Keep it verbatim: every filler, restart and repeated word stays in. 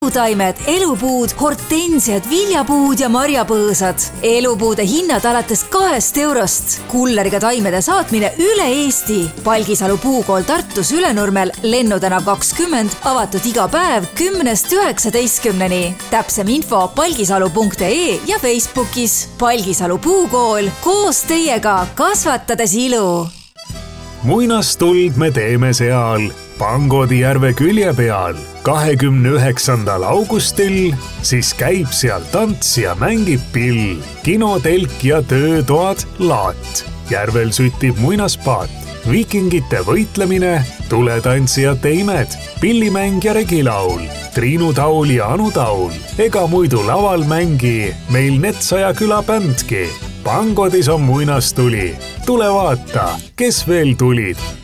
taimed, elupuud, hortensiad, viljapuud ja marjapõõsad. Elupuude hinnad alates kahest eurost. Kulleriga taimede saatmine üle Eesti. Palgisalu puukool Tartus Ülenurmel, Lennutänav kakskümmend, avatud iga päev kümnest üheksateistkümneni. Täpsem info palgisalu punkt ee ja Facebookis. Palgisalu puukool, koos teiega kasvatades ilu. Muinastuld me teeme seal Pangodi järve külje peal. kahekümne üheksandal augustil siis käib seal tants ja mängib pill. Kinotelk ja töötoad laat. Järvel süttib muinaspaat. Viikingite võitlemine, tuletantsijate imed, pillimäng ja regilaul, Triinu Taul ja Anu Taul. Ega muidu laval mängi meil Netsaja küla bändki. Pangodis on muinastuli. Tule vaata, kes veel tulid.